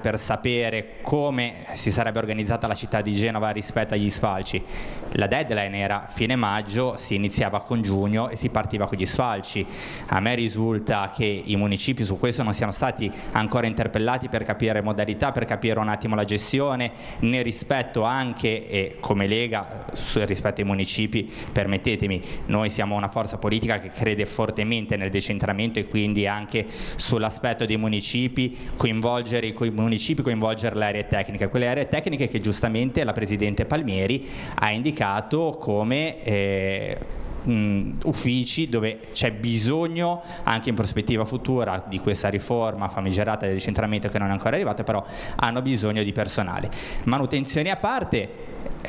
per sapere come si sarebbe organizzata la città di Genova rispetto agli sfalci. La deadline era fine maggio, si iniziava con giugno e si partiva con gli sfalci. A me risulta che i municipi su questo non siano stati ancora interpellati per capire modalità, per capire un attimo la gestione, nel rispetto anche, e come Lega, rispetto ai municipi, permettetemi, noi siamo una forza politica che crede fortemente nel decentramento e quindi anche sull'aspetto dei municipi, coinvolgere le aree tecniche, quelle aree tecniche che giustamente la Presidente Palmieri ha indicato come uffici dove c'è bisogno anche in prospettiva futura di questa riforma famigerata del decentramento che non è ancora arrivata, però hanno bisogno di personale. Manutenzioni a parte,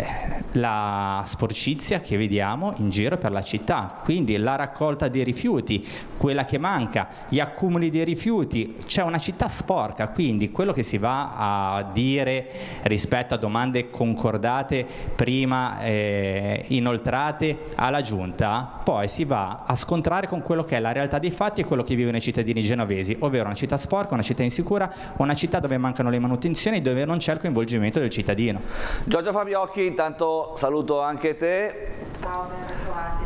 la sporcizia che vediamo in giro per la città, quindi la raccolta dei rifiuti, quella che manca, gli accumuli dei rifiuti, c'è una città sporca, quindi quello che si va a dire rispetto a domande concordate prima inoltrate alla Giunta, poi si va a scontrare con quello che è la realtà dei fatti e quello che vivono i cittadini genovesi, ovvero una città sporca, una città insicura, una città dove mancano le manutenzioni, dove non c'è il coinvolgimento del cittadino. Giorgia Fabiocchi, intanto saluto anche te. Ciao, ben ritrovati.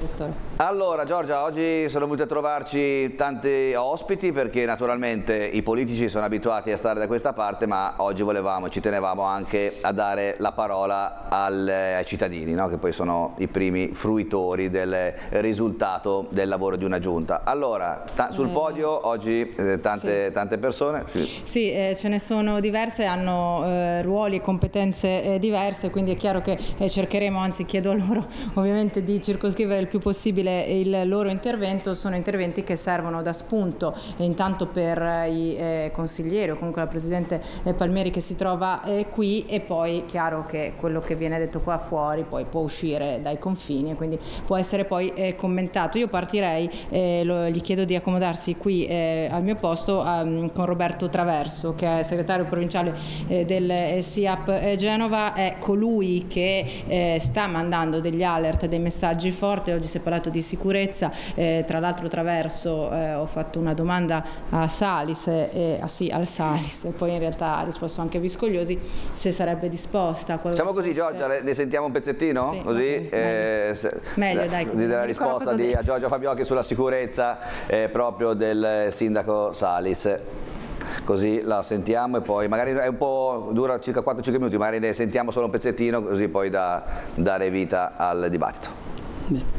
Allora Giorgia, oggi sono venuti a trovarci tanti ospiti perché naturalmente i politici sono abituati a stare da questa parte, ma oggi ci tenevamo anche a dare la parola ai cittadini, no? Che poi sono i primi fruitori del risultato del lavoro di una giunta. Allora, sul podio oggi tante persone. Sì, ce ne sono diverse, hanno ruoli e competenze diverse, quindi è chiaro che cercheremo, anzi chiedo a loro ovviamente di circoscrivere il più possibile il loro intervento. Sono interventi che servono da spunto intanto per i consiglieri o comunque la Presidente Palmieri che si trova qui, e poi chiaro che quello che viene detto qua fuori poi può uscire dai confini e quindi può essere poi commentato. Io partirei, gli chiedo di accomodarsi qui al mio posto con Roberto Traverso, che è segretario provinciale del SIAP Genova, è colui che sta mandando degli alert, dei messaggi forti. Oggi si è parlato di sicurezza, tra l'altro Traverso, ho fatto una domanda a Salis, al Salis, e poi in realtà ha risposto anche Viscogliosi, se sarebbe disposta. Facciamo così, Giorgia, ne sentiamo un pezzettino? Sì, così, meglio, dai, così della risposta a Giorgia Fabiocchi sulla sicurezza proprio del sindaco Salis. Così la sentiamo e poi magari è un po', dura circa 4-5 minuti, magari ne sentiamo solo un pezzettino così poi da dare vita al dibattito. Bene.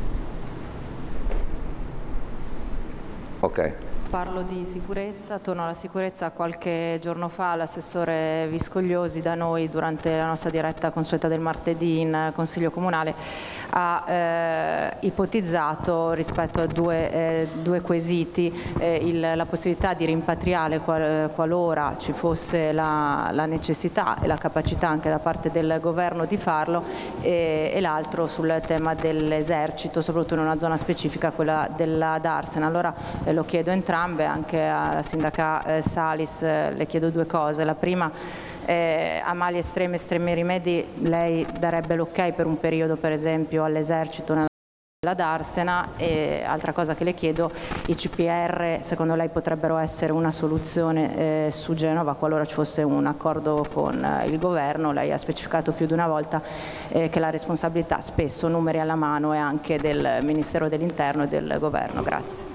Ok. Parlo di sicurezza, torno alla sicurezza. Qualche giorno fa l'assessore Viscogliosi da noi, durante la nostra diretta consueta del martedì in Consiglio Comunale, ha ipotizzato rispetto a due quesiti la possibilità di rimpatriare qualora ci fosse la necessità e la capacità anche da parte del governo di farlo, e l'altro sul tema dell'esercito, soprattutto in una zona specifica, quella della Darsena. Allora lo chiedo entrambe, anche alla sindaca Salis le chiedo due cose. La prima, a mali estremi rimedi, lei darebbe l'ok per un periodo per esempio all'esercito nella Darsena? E altra cosa che le chiedo, i CPR secondo lei potrebbero essere una soluzione su Genova qualora ci fosse un accordo con il governo? Lei ha specificato più di una volta che la responsabilità, spesso numeri alla mano, è anche del Ministero dell'Interno e del governo. Grazie.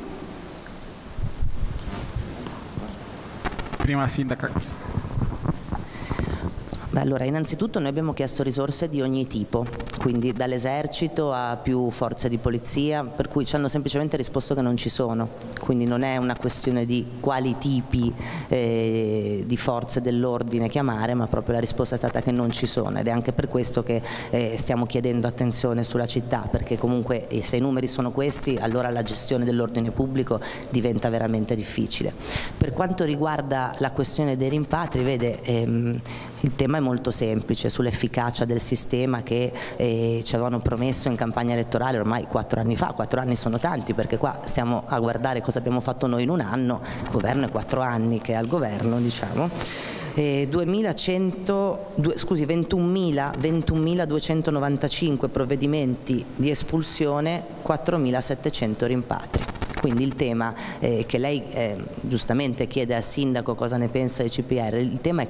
Prima sindaca. Allora, innanzitutto noi abbiamo chiesto risorse di ogni tipo, quindi dall'esercito a più forze di polizia, per cui ci hanno semplicemente risposto che non ci sono, quindi non è una questione di quali tipi di forze dell'ordine chiamare, ma proprio la risposta è stata che non ci sono, ed è anche per questo che stiamo chiedendo attenzione sulla città, perché comunque se i numeri sono questi, allora la gestione dell'ordine pubblico diventa veramente difficile. Per quanto riguarda la questione dei rimpatri, vede, il tema è molto semplice, sull'efficacia del sistema che ci avevano promesso in campagna elettorale ormai 4 anni fa. 4 anni sono tanti, perché qua stiamo a guardare cosa abbiamo fatto noi in un anno, il governo è 4 anni che è al governo, diciamo. 21.295 provvedimenti di espulsione, 4.700 rimpatri. Quindi il tema che lei giustamente chiede al sindaco cosa ne pensa dei CPR, il tema è